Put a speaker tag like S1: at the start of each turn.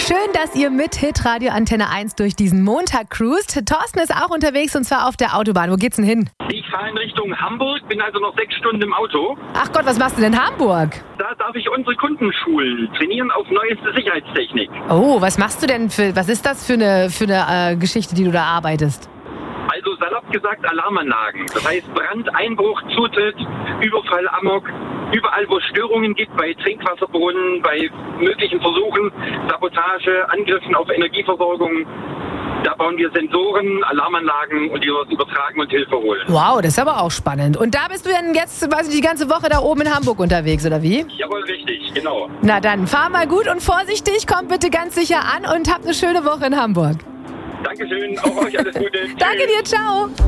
S1: Schön, dass ihr mit Hitradio Antenne 1 durch diesen Montag cruist. Thorsten ist auch unterwegs und zwar auf der Autobahn. Wo geht's denn hin?
S2: Ich fahre in Richtung Hamburg, bin also noch 6 Stunden im Auto.
S1: Ach Gott, was machst du denn in Hamburg?
S2: Da darf ich unsere Kunden schulen, trainieren auf neueste Sicherheitstechnik.
S1: Oh, was machst du denn was ist das für eine Geschichte, die du da arbeitest?
S2: Also salopp gesagt Alarmanlagen. Das heißt Brand, Einbruch, Zutritt, Überfall, Amok. Überall, wo es Störungen gibt, bei Trinkwasserbrunnen, bei möglichen Versuchen, Sabotage, Angriffen auf Energieversorgung. Da bauen wir Sensoren, Alarmanlagen und die uns übertragen und Hilfe holen.
S1: Wow, das ist aber auch spannend. Und da bist du dann jetzt quasi die ganze Woche da oben in Hamburg unterwegs, oder wie?
S2: Jawohl, richtig, genau.
S1: Na dann, fahr mal gut und vorsichtig, komm bitte ganz sicher an und hab eine schöne Woche in Hamburg.
S2: Dankeschön, auch euch alles Gute.
S1: Danke dir, ciao.